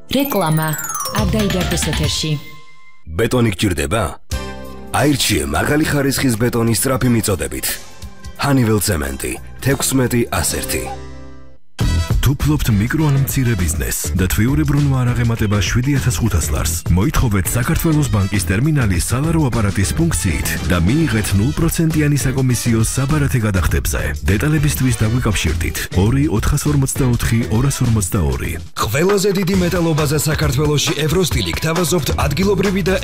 რეკლამა არ დაიდარდეს ეთერში. ბეტონი გჭირდება? აირჩიე მაღალი ხარისხის ბეტონის სწრაფი მიწოდებით. Honeywell Cement 16-101. თუ ფლობთ მიკრო ან მცირე ბიზნესს და თვიურებრუნვა არ აღემატება 7,500 ლარს, მოითხოვეთ საქართველოს ბანკის ტერმინალის სალარო აპარატის ფუნქციით და მიიღეთ 0%-იანი საკომისიო საბარათე გადახდებზე. დეტალებისთვის დაგვიკავშირდით 2-444-242. ყველაზე დიდი მეტალობაზა საქართველოში ევროსტილი გთავაზობთ ადგილობრივი და